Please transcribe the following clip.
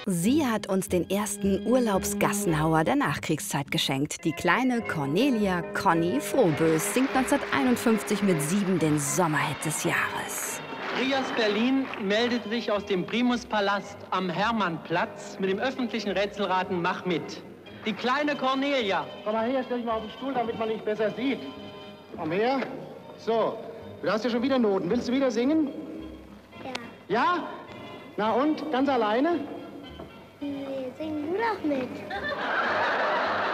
Sie hat uns den ersten Urlaubsgassenhauer der Nachkriegszeit geschenkt. Die kleine Cornelia Conny Frohbös singt 1951 mit 7 den Sommerhit des Jahres. Rias Berlin meldet sich aus dem Primuspalast am Hermannplatz mit dem öffentlichen Rätselraten Mach mit. Die kleine Cornelia. Komm mal her, stell dich mal auf den Stuhl, damit man nicht besser sieht. Komm her. So, du hast ja schon wieder Noten. Willst du wieder singen? Ja. Ja? Na und, ganz alleine? Nee, sing du doch mit.